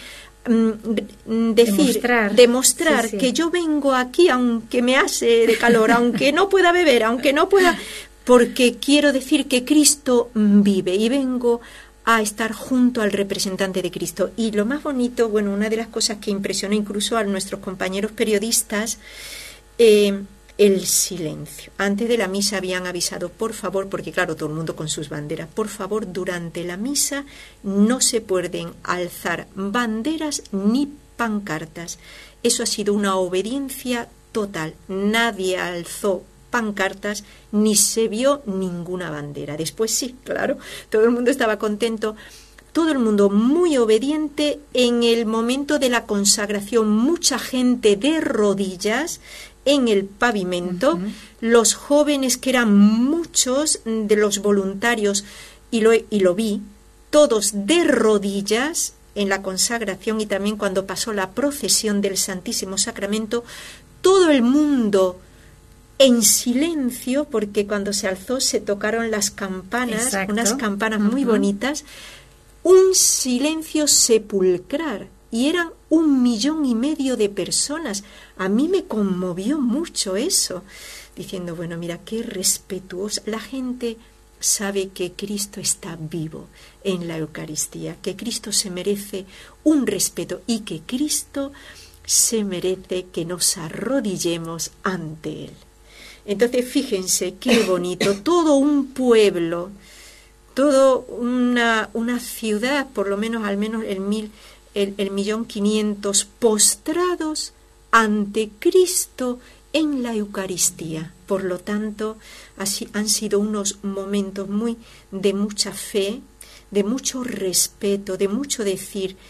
mm, decir, demostrar, demostrar sí, sí. que yo vengo aquí aunque me hace de calor, aunque no pueda beber, aunque no pueda, porque quiero decir que Cristo vive y vengo a estar junto al representante de Cristo. Y lo más bonito, bueno, una de las cosas que impresionó incluso a nuestros compañeros periodistas, eh, el silencio. Antes de la misa habían avisado, por favor, porque claro, todo el mundo con sus banderas, por favor, durante la misa no se pueden alzar banderas ni pancartas. Eso ha sido una obediencia total. Nadie alzó pancartas ni se vio ninguna bandera. Después sí, claro, todo el mundo estaba contento, todo el mundo muy obediente. En el momento de la consagración, mucha gente de rodillas en el pavimento, uh-huh. los jóvenes, que eran muchos de los voluntarios, y lo, y lo vi, todos de rodillas en la consagración, y también cuando pasó la procesión del Santísimo Sacramento, todo el mundo en silencio, porque cuando se alzó se tocaron las campanas, exacto. unas campanas uh-huh. muy bonitas, un silencio sepulcral, y eran un millón y medio de personas. A mí me conmovió mucho eso, diciendo, bueno, mira, qué respetuosa. La gente sabe que Cristo está vivo en la Eucaristía, que Cristo se merece un respeto y que Cristo se merece que nos arrodillemos ante Él. Entonces, fíjense qué bonito, todo un pueblo, todo una, una ciudad, por lo menos, al menos el mil, el, el millón quinientos, postrados ante Cristo en la Eucaristía. Por lo tanto, así han sido unos momentos muy de mucha fe, de mucho respeto, de mucho decir,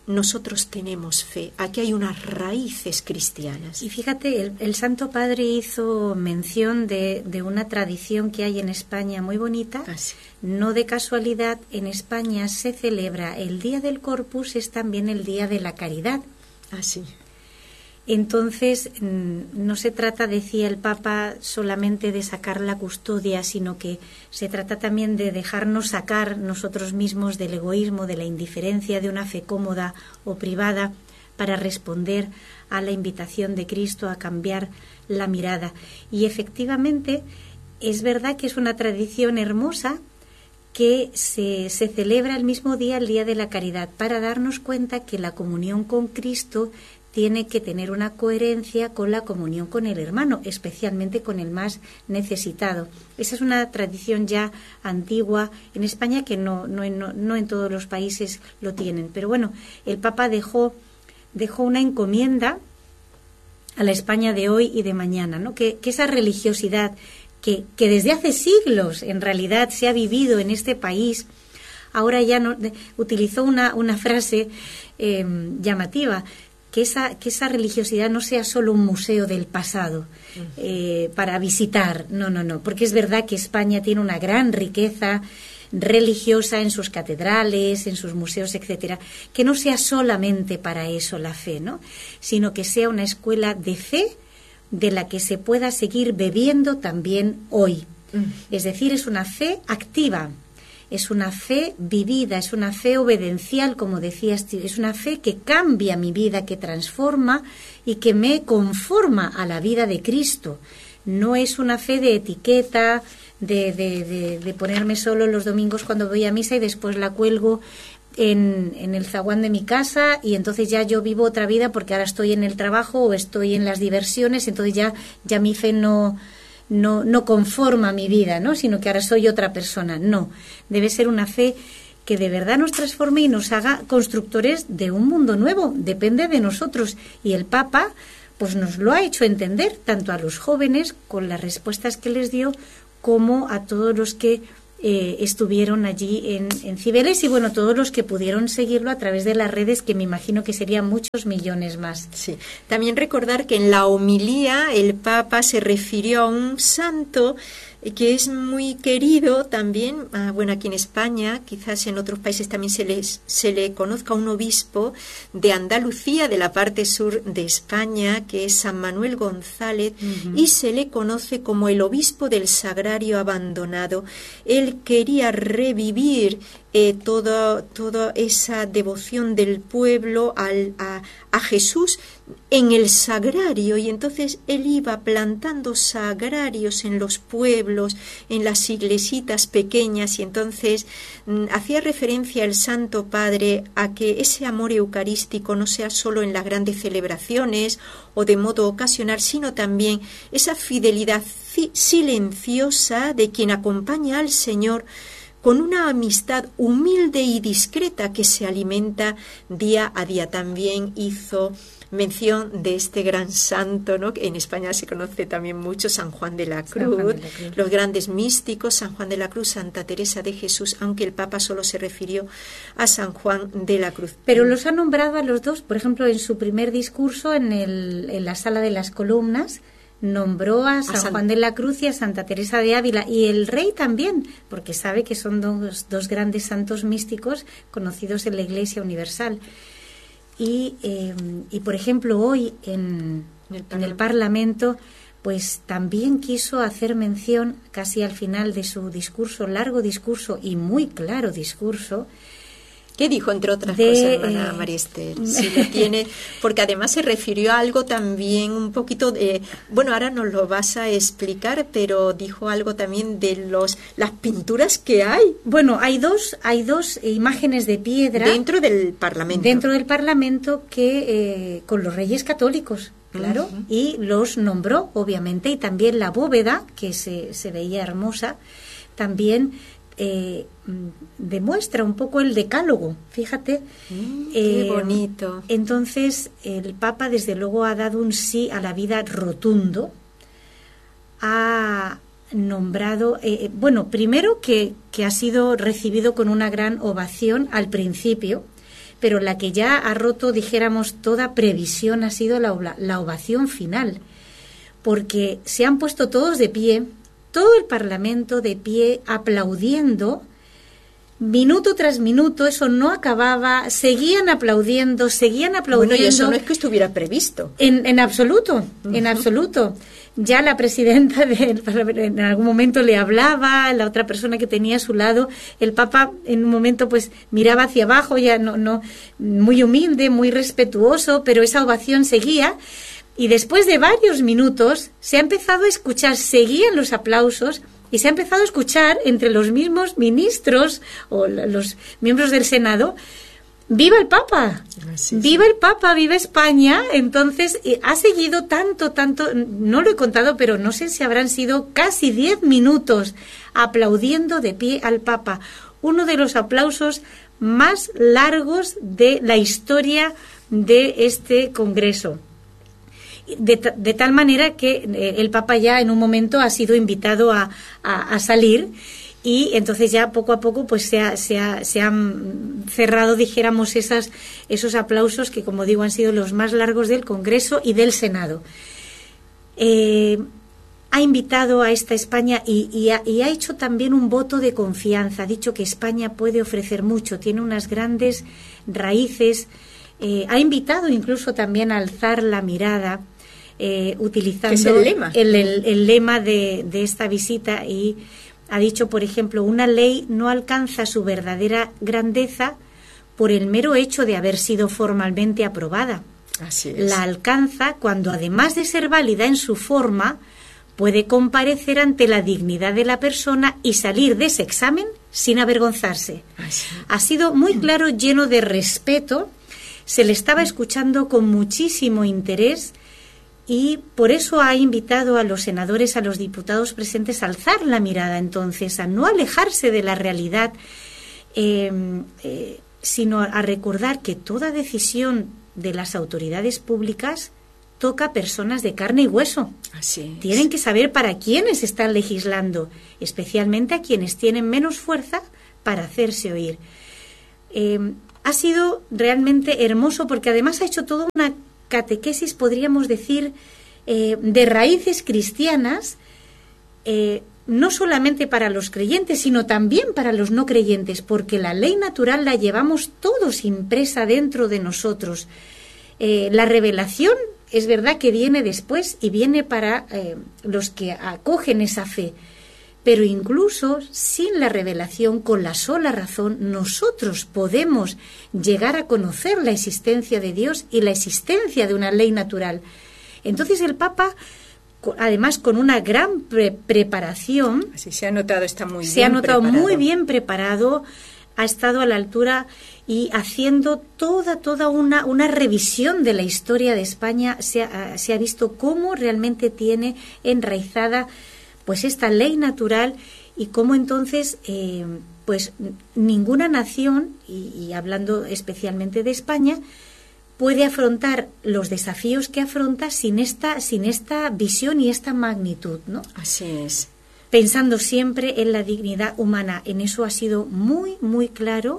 nosotros tenemos fe, aquí hay unas raíces cristianas. Y fíjate, el, el Santo Padre hizo mención de, de una tradición que hay en España muy bonita. Ah, sí. No de casualidad, en España se celebra el Día del Corpus, es también el Día de la Caridad. Ah, sí. Entonces, no se trata, decía el Papa, solamente de sacar la custodia, sino que se trata también de dejarnos sacar nosotros mismos del egoísmo, de la indiferencia, de una fe cómoda o privada, para responder a la invitación de Cristo a cambiar la mirada. Y efectivamente, es verdad que es una tradición hermosa que se, se celebra el mismo día, el Día de la Caridad, para darnos cuenta que la comunión con Cristo tiene que tener una coherencia con la comunión con el hermano, especialmente con el más necesitado. Esa es una tradición ya antigua en España, que no, no, no, no en todos los países lo tienen. Pero bueno, el Papa dejó, dejó una encomienda a la España de hoy y de mañana, ¿no? Que, que esa religiosidad que, que desde hace siglos en realidad se ha vivido en este país, ahora ya no, de, utilizó una, una frase eh, llamativa, que esa, que esa religiosidad no sea solo un museo del pasado eh, para visitar, no, no, no, porque es verdad que España tiene una gran riqueza religiosa en sus catedrales, en sus museos, etcétera, que no sea solamente para eso la fe, ¿no?, sino que sea una escuela de fe de la que se pueda seguir bebiendo también hoy. Mm. Es decir, es una fe activa, es una fe vivida, es una fe obedencial, como decías, es una fe que cambia mi vida, que transforma y que me conforma a la vida de Cristo. No es una fe de etiqueta, de, de, de, de ponerme solo los domingos cuando voy a misa y después la cuelgo en, en el zaguán de mi casa y entonces ya yo vivo otra vida porque ahora estoy en el trabajo o estoy en las diversiones, entonces ya, ya mi fe no... No, no conforma mi vida, ¿no?, sino que ahora soy otra persona. No, debe ser una fe que de verdad nos transforme y nos haga constructores de un mundo nuevo. Depende de nosotros. Y el Papa pues nos lo ha hecho entender, tanto a los jóvenes, con las respuestas que les dio, como a todos los que eh, estuvieron allí en, en Cibeles y, bueno, todos los que pudieron seguirlo a través de las redes, que me imagino que serían muchos millones más. Sí. También recordar que en la homilía el Papa se refirió a un santo que es muy querido también, ah, bueno, aquí en España, quizás en otros países también se le, se le conozca, un obispo de Andalucía, de la parte sur de España, que es San Manuel González, uh-huh. y se le conoce como el obispo del Sagrario abandonado. Él quería revivir eh, toda, toda esa devoción del pueblo al, a, a Jesús en el sagrario, y entonces él iba plantando sagrarios en los pueblos, en las iglesitas pequeñas, y entonces mm, hacía referencia el Santo Padre a que ese amor eucarístico no sea solo en las grandes celebraciones o de modo ocasional, sino también esa fidelidad ci- silenciosa de quien acompaña al Señor con una amistad humilde y discreta que se alimenta día a día. También hizo mención de este gran santo, ¿no?, que en España se conoce también mucho, San Juan de la Cruz, de la Cruz. Los grandes místicos, San Juan de la Cruz, Santa Teresa de Jesús, aunque el Papa solo se refirió a San Juan de la Cruz. Pero los ha nombrado a los dos, por ejemplo, en su primer discurso en, el, en la Sala de las Columnas, nombró a San, a San Juan de la Cruz y a Santa Teresa de Ávila, y el rey también, porque sabe que son dos, dos grandes santos místicos conocidos en la Iglesia Universal. Y, eh, y por ejemplo, hoy en, el en el Parlamento, pues también quiso hacer mención, casi al final de su discurso, largo discurso y muy claro discurso. ¿Qué dijo, entre otras de, cosas, hermana eh, María Esther? Si lo tiene, porque además se refirió a algo también un poquito de, bueno, ahora nos lo vas a explicar, pero dijo algo también de los las pinturas que hay. Bueno, hay dos, hay dos imágenes de piedra dentro del Parlamento. Dentro del Parlamento que eh, con los Reyes Católicos, claro, uh-huh. y los nombró, obviamente, y también la bóveda, que se, se veía hermosa, también Eh, demuestra un poco el decálogo, fíjate. Mm, qué eh, bonito. Entonces el Papa desde luego ha dado un sí a la vida rotundo, ha nombrado, eh, bueno, primero que, que ha sido recibido con una gran ovación al principio, pero la que ya ha roto, dijéramos, toda previsión ha sido la, la ovación final, porque se han puesto todos de pie, todo el Parlamento de pie, aplaudiendo, minuto tras minuto, eso no acababa, seguían aplaudiendo, seguían aplaudiendo. Bueno, y eso no es que estuviera previsto. En, en absoluto, uh-huh. en absoluto. Ya la presidenta de, en algún momento le hablaba, la otra persona que tenía a su lado, el Papa en un momento pues miraba hacia abajo, ya no, no, muy humilde, muy respetuoso, pero esa ovación seguía. Y después de varios minutos se ha empezado a escuchar, seguían los aplausos y se ha empezado a escuchar entre los mismos ministros o los miembros del Senado, ¡viva el Papa! Sí, ¡viva sí. el Papa! ¡Viva España! Entonces eh, ha seguido tanto, tanto, no lo he contado, pero no sé si habrán sido casi diez minutos aplaudiendo de pie al Papa. Uno de los aplausos más largos de la historia de este Congreso. De, de tal manera que eh, el Papa ya en un momento ha sido invitado a, a, a salir, y entonces ya poco a poco pues se, ha, se, ha, se han cerrado, dijéramos, esas, esos aplausos que, como digo, han sido los más largos del Congreso y del Senado. Eh, ha invitado a esta España y, y, ha, y ha hecho también un voto de confianza. Ha dicho que España puede ofrecer mucho, tiene unas grandes raíces. Eh, ha invitado incluso también a alzar la mirada, Eh, utilizando es el lema, el, el, el lema de, de esta visita, y ha dicho, por ejemplo, una ley no alcanza su verdadera grandeza por el mero hecho de haber sido formalmente aprobada. Así es. La alcanza cuando, además de ser válida en su forma, puede comparecer ante la dignidad de la persona y salir de ese examen sin avergonzarse. Así. Ha sido muy claro, lleno de respeto, se le estaba escuchando con muchísimo interés. Y por eso ha invitado a los senadores, a los diputados presentes, a alzar la mirada, entonces, a no alejarse de la realidad, eh, eh, sino a recordar que toda decisión de las autoridades públicas toca a personas de carne y hueso. Así es. Tienen que saber para quiénes están legislando, especialmente a quienes tienen menos fuerza para hacerse oír. Eh, ha sido realmente hermoso, porque además ha hecho toda una catequesis, podríamos decir, eh, de raíces cristianas, eh, no solamente para los creyentes, sino también para los no creyentes, porque la ley natural la llevamos todos impresa dentro de nosotros. Eh, la revelación es verdad que viene después y viene para eh, los que acogen esa fe, pero incluso sin la revelación, con la sola razón, nosotros podemos llegar a conocer la existencia de Dios y la existencia de una ley natural. Entonces el Papa, además con una gran pre preparación, así se ha notado, está muy se bien ha notado preparado. muy bien preparado, ha estado a la altura y haciendo toda toda una una revisión de la historia de España. Se ha, se ha visto cómo realmente tiene enraizada pues esta ley natural, y cómo entonces eh, pues ninguna nación, y, y hablando especialmente de España, puede afrontar los desafíos que afronta sin esta sin esta visión y esta magnitud, ¿no? Así es. Pensando siempre en la dignidad humana. En eso ha sido muy muy claro,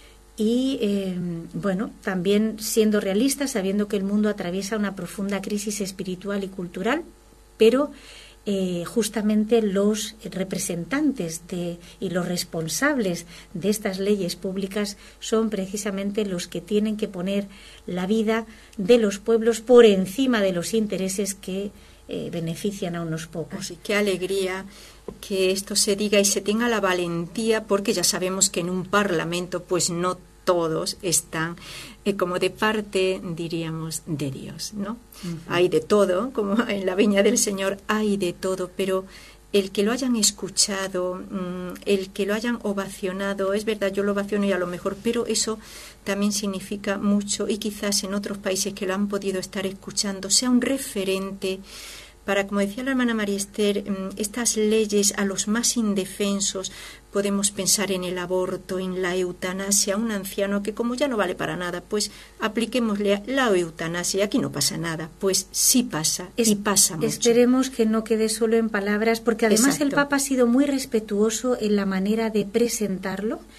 y eh, bueno, también siendo realista, sabiendo que el mundo atraviesa una profunda crisis espiritual y cultural, pero Eh, justamente los representantes de, y los responsables de estas leyes públicas son precisamente los que tienen que poner la vida de los pueblos por encima de los intereses que eh, benefician a unos pocos. Así que alegría que esto se diga y se tenga la valentía, porque ya sabemos que en un parlamento pues no todos están eh, como de parte, diríamos, de Dios, ¿no? Uh-huh. Hay de todo, como en la viña del Señor hay de todo, pero el que lo hayan escuchado, mmm, el que lo hayan ovacionado, es verdad, yo lo ovaciono y a lo mejor, pero eso también significa mucho, y quizás en otros países que lo han podido estar escuchando sea un referente para, como decía la hermana María Esther, estas leyes a los más indefensos. Podemos pensar en el aborto, en la eutanasia, un anciano que como ya no vale para nada, pues apliquémosle la eutanasia, aquí no pasa nada, pues sí pasa, es, y pasa mucho. Esperemos que no quede solo en palabras, porque además Exacto. el Papa ha sido muy respetuoso en la manera de presentarlo,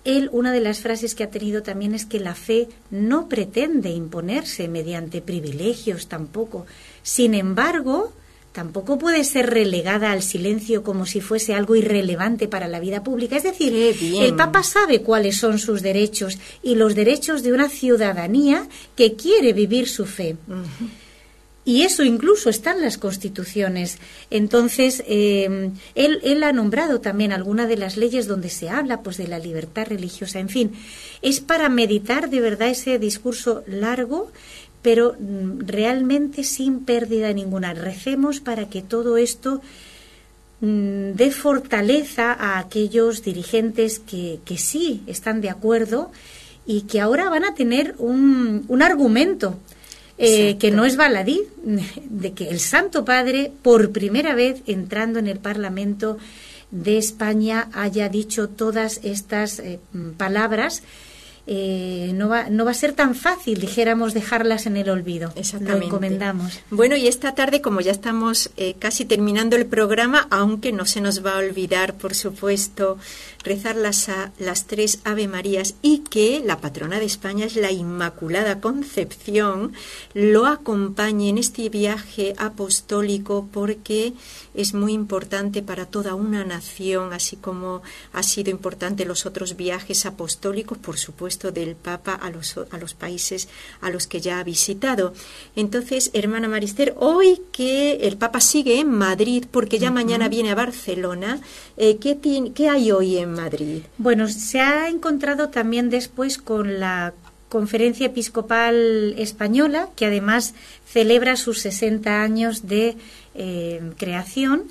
él, una de las frases que ha tenido también es que la fe no pretende imponerse mediante privilegios tampoco. Sin embargo, tampoco puede ser relegada al silencio como si fuese algo irrelevante para la vida pública. Es decir, el Papa sabe cuáles son sus derechos y los derechos de una ciudadanía que quiere vivir su fe. Uh-huh. Y eso incluso está en las constituciones. Entonces, eh, él, él ha nombrado también algunas de las leyes donde se habla pues de la libertad religiosa. En fin, es para meditar de verdad ese discurso largo, pero realmente sin pérdida ninguna. Recemos para que todo esto mmm, dé fortaleza a aquellos dirigentes que, que sí están de acuerdo y que ahora van a tener un, un argumento eh, que no es baladí, de que el Santo Padre, por primera vez entrando en el Parlamento de España, haya dicho todas estas eh, palabras. Eh, no va, no va a ser tan fácil, dijéramos, dejarlas en el olvido. Exactamente. Lo encomendamos. Bueno, y esta tarde, como ya estamos eh, casi terminando el programa, aunque no se nos va a olvidar, por supuesto, rezar las, a, las tres Ave Marías, y que la patrona de España es la Inmaculada Concepción, lo acompañe en este viaje apostólico, porque es muy importante para toda una nación, así como ha sido importante los otros viajes apostólicos, por supuesto, del Papa a los, a los países a los que ya ha visitado. Entonces, hermana Marister, hoy que el Papa sigue en Madrid, porque ya uh-huh. mañana viene a Barcelona, eh, ¿qué, ti, ¿qué hay hoy en Madrid? Bueno, se ha encontrado también después con la Conferencia Episcopal Española, que además celebra sus sesenta años de eh, creación.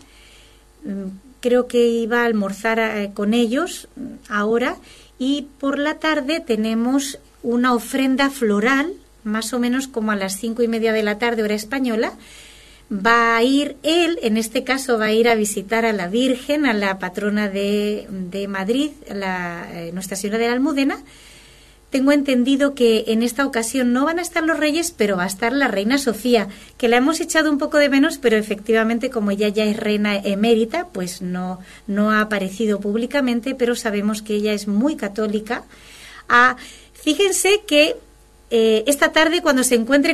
Creo que iba a almorzar eh, con ellos ahora. Y por la tarde tenemos una ofrenda floral, más o menos como a las cinco y media de la tarde, hora española. Va a ir él, en este caso va a ir a visitar a la Virgen, a la patrona de, de Madrid, la, eh, Nuestra Señora de la Almudena. Tengo entendido que en esta ocasión no van a estar los reyes, pero va a estar la reina Sofía, que la hemos echado un poco de menos, pero efectivamente, como ella ya es reina emérita, pues no, no ha aparecido públicamente, pero sabemos que ella es muy católica. Ah, fíjense que eh, esta tarde, cuando se encuentre